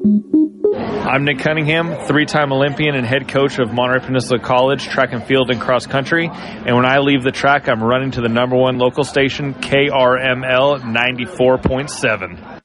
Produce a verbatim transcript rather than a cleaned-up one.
I'm Nick Cunningham, three-time Olympian and head coach of Monterey Peninsula College track and field and cross country. And when I leave the track, I'm running to the number one local station, K R M L ninety-four point seven.